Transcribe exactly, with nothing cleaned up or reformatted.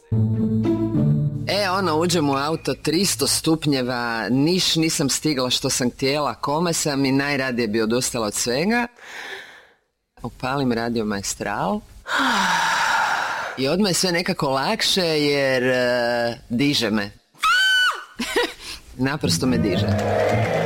E, ono, uđem u auto, tristo stupnjeva, niš nisam stigla što sam htjela, kome sam i najradije bi odustala od svega. Upalim Radio Maestral i odmah je sve nekako lakše jer uh, diže me. Naprosto me diže.